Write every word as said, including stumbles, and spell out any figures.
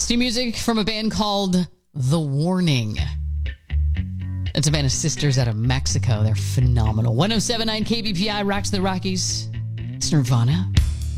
It's new music from a band called The Warning. It's a band of sisters out of Mexico. They're phenomenal. one oh seven point nine K B P I rocks the Rockies. It's Nirvana.